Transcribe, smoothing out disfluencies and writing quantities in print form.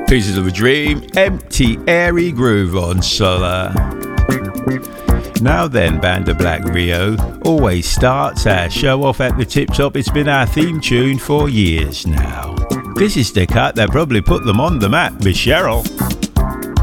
Pieces of a Dream, Empty Airy Groove on Solar. Now then, Band of Black Rio always starts our show off at the tip top. It's been our theme tune for years now. This is the cut that probably put them on the map, Miss Cheryl.